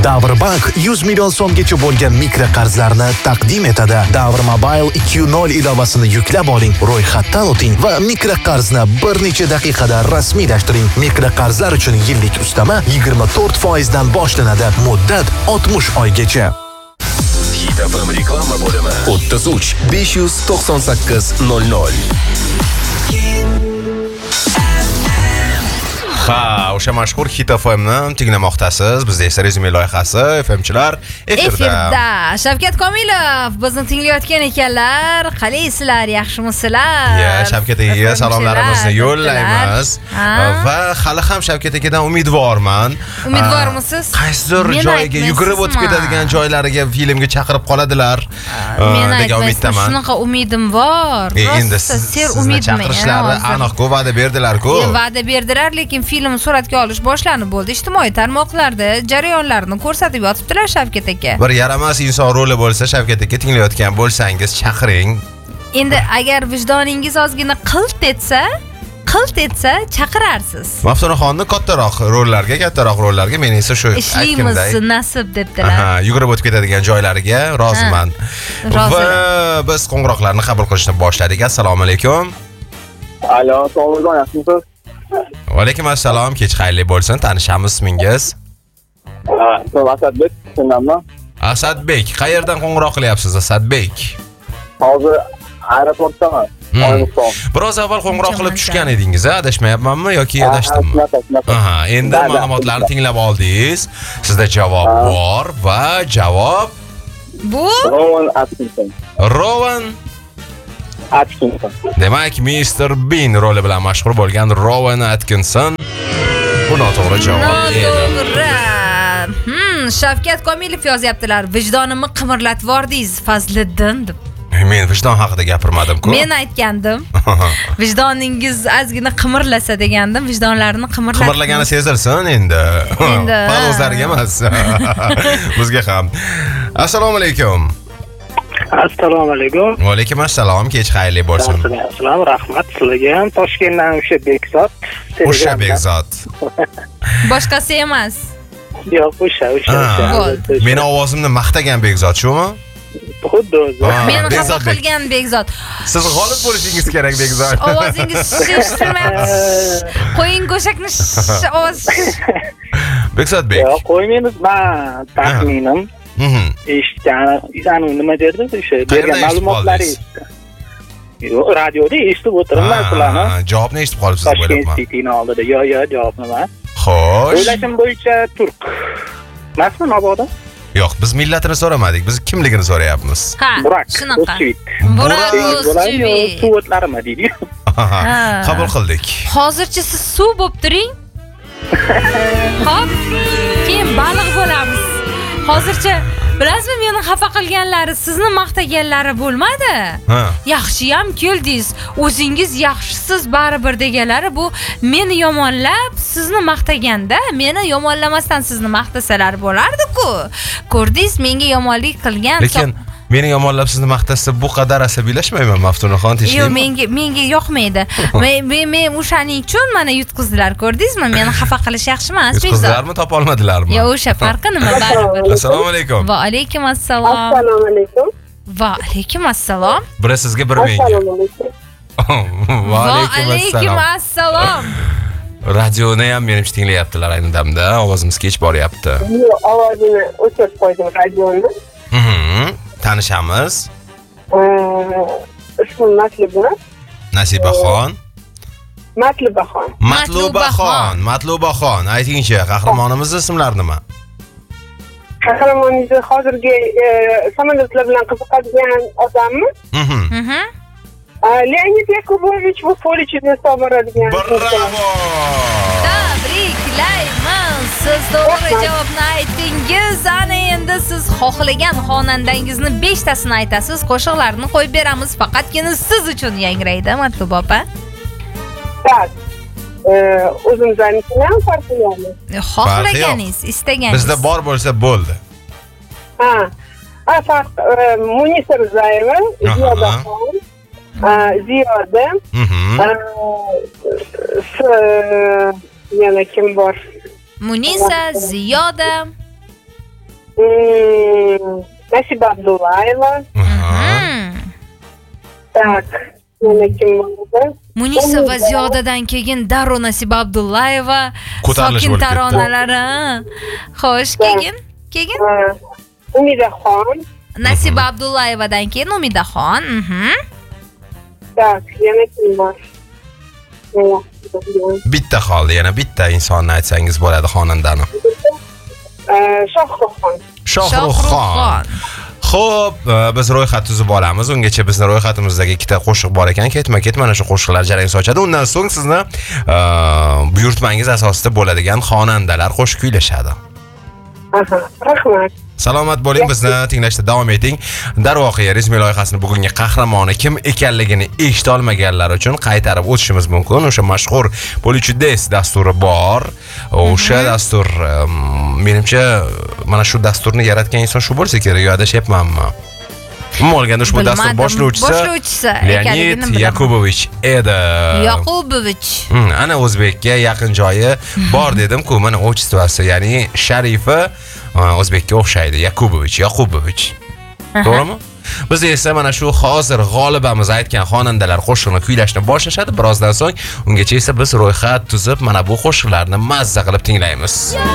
Davrbank 100 million so'mgacha bo'lgan mikroqarzlarni taqdim etadi. Davr Mobile 2.0 ilovasini yuklab oling, ro'yxatdan o'ting va mikroqarzni bir necha daqiqada rasmiylashtiring. Mikroqarzlar uchun yillik ustama 24% dan boshlanadi. Muddat 60 oygacha. Hit FM reklama bo'limi 33 598 00. Ha, o'sha mashhur Hit FM-ni tinglamoqdasiz. Bizda esa rezyume loyihasi FMchilar efirda. Shavkat Komilov bizni tinglayotgan ekanlar. Qalaysizlar, yaxshimisizlar? Ya, Shavkat akaga salomlarimizni yo'llaymiz. Va hali ham Shavkat akadan umidvorman. Umidvormisiz? Qaysidir joyga yugurib o'tib ketadigan joylariga filmga chaqirib qoladilar. Men degan umiddaman. Shunaqa umidim bor. Endi sizni chaqirishlari aniq-ku, va'da berdilar-ku. Va'da berdilar, lekin film suratga olish boshlanib bo'ldi. Ijtimoiy tarmoqlarda jarayonlarni ko'rsatib yotibdilar Shavkat aka. Bir yaramas inson roli bo'lsa, Shavkat aka tinglayotgan bo'lsangiz chaqiring. Endi agar vijdoningiz ozgina qilt etsa chaqirarsiz. Maftunaxonni kattaroq rollarga, men esa shu ishlaymiz nasib debdilar. Yugurib o'tib ketadigan joylariga roziman. Va biz qo'ng'iroqlarni qabul qilishni boshladik. Assalomu alaykum. Alo, assalomu alaykum. Va alaykum assalom. Kech xayrli bo'lsin. Tanishamiz ismingiz? Asadbek, tushundimmi? Asadbek, qayerdan qo'ng'iroq qilyapsiz, Asadbek? Hozir aeroportdaman. Biroz avval qo'ng'iroq qilib tushgan edingiz, adashmayapmanmi yoki adashdimmi? Aha, endi ma'lumotlarni tinglab oldingiz. Sizda javob bor va javob bu Rowan Atkinson. Demak, Mr. Bean roli bilan mashhur bo'lgan Rowan Atkinson. Bu noto'g'ri javob edi. Shavkat Komilov yozyaptilar. Vijdonimni qimirlatib yordingiz, Fazliddin deb. Men vijdon haqida gapirmadim-ku. Men aytgandim. Vijdoningiz ozgina qimirlasa degandim. Vijdonlarini qimirlagani sezilsin endi. O'zlariga emas. Bizga ham. Assalomu alaykum. Assalomu alaykum. Va alaykum assalom. Kech xayrli bo'lsin. Assalomu rahmat sizlarga ham. Toshkentdan o'sha Bekzod. O'sha Bekzod. Boshqasi emas. Yo'q, o'sha. Meni ovozimni maqtagan Bekzod shumi? Xuddi o'zi. Meni xafa qilgan Bekzod. Siz g'olib bo'lishingiz kerak Bekzod. Ovozingiz eshitmayapti. Qo'ying go'shakni ovoz. Bekzodbek. Yo'q, qo'ymaymiz. Men taxminim. Eshitgan nima derdi? O'sha bergan ma'lumotlari. Yo'q, radioda eshitib o'tiribman sizlarni. Javobni eshitib qolibsiz deb o'ylayapman. Toshkent City'ni oldida. Yo'q, javobni emas. Xo'sh. O'ylashim bo'yicha turk. Emasmi mabodo? Yo'q, biz millatini so'ramadik. Biz kimligini so'rayapmiz. Ha, shunaqa. Burak O'zchivit. Suvotlarimi deydi. Qabul qildik. Hozircha siz suv bo'lib turing. Xo'p, keyin baliq bo'lamiz. Hozircha bilasizmi, meni xafa qilganlari, sizni maqtaganlari bo'lmadi. Yaxshiyam keldingiz, o'zingiz yaxshisiz baribir deganlari bu meni yomonlab, sizni maqtaganda, meni yomonlamasdan sizni maqtasalar bo'lardi-ku. Ko'rdingiz, menga yomonlik qilgan. Lekin meni yomonlab sizni maqtasa bu qadar asabiylashmayman Maftunaxon, tekshirmayman. Yo'q, menga yoqmaydi. Men o'shaning uchun mana yutqizdilar, ko'rdingizmi? Meni xafa qilish yaxshi emas. Yutqizdilarmi, topa olmadilarmi? Yo'q, o'sha farqi nima baribir. Assalomu alaykum. Va alaykum assalom. Assalomu alaykum. Va alaykum assalom. Biri sizga, biri menga. Va alaykum assalom. Radioni ham menimcha tinglayaptilar ayni damda. Ovozimiz kech boryapti. Yo'q, ovozini o'chirib qo'ydim radioni. Tanishamiz. Ismim Matluba. Nasibaxon. Matlubaxon. Aytingchi, qahramonimiz ismlari nima? Qahramoningiz hozirgi samolyotlar bilan qiziqadigan odammi? Leonid Yakubovich bu polichini so'radigan. Bravo! Tabriklayman. Siz to'g'ri javobni aytdingiz. Ana endi siz xohlagan xonandangizni 5 tasini aytasiz, qo'shiqlarni qo'yib beramiz. Faqatgina siz uchun yangraydi, Matluba opa. Tak. O'zimiznikini ham farqiyami? Xohlaganingiz, istaganingiz. Bizda bor bo'lsa bo'ldi. Farq Munisa Rizayeva, Ziyodaxon, Ziyoda. yana kim bor? Munisa, Ziyoda. Nasiba Abdullayeva. Tak. Yana kim bor? Munisa va Ziyodadan keyin Darro Nasiba Abdullayeva Ko'tarilish sokin bo'lib ketdi. taronalari. Xo'sh, keyin Umidaxon. Nasiba Abdullayevadan keyin Umidaxon. Tak, yana kim bor? Bitta qoldi, yana bitta insonni aytsangiz bo'ladi xonandani. Shohruxxon. Shohruxxon. Xo'p, biz ro'yxat tuzib olamiz. Ungacha bizning ro'yxatimizdagi ikkita qo'shiq bor ekan. Ketma-ket mana shu qo'shiqlar jarang sochadi. Undan so'ng sizni buyurtmangiz asosida bo'ladigan xonandalar qo'shiq kuylashadi. Rahmat. Salomat bo'ling, bizni tinglashda davom eting. Darvoqe rasmiy loyihasini bugungi qahramoni kim ekanligini eshita olmaganlar uchun qaytarib o'tishimiz mumkin. O'sha mashhur Polichudes dasturi bor. O'sha dastur menimcha mana shu dasturni yaratgan inson shu bo'lsa kerak, yo adashyapmanmi? Umuman olganda ushbu dastur boshlovchisi Leonid Yakubovich edi. Yakubovich. Ana o'zbekka yaqin joyi bor dedim-ku, mana otchestvasi, ya'ni sharifi o'zbekka o'xshaydi. Yakubovich. To'g'rimi? Biz esa mana shu hozir g'olibamiz aytgan xonandalar qo'shiqni kuylashni boshlashadi. Birozdan so'ng ungacha esa biz ro'yxat tuzib mana bu qo'shiqlarni mazza qilib tinglaymiz.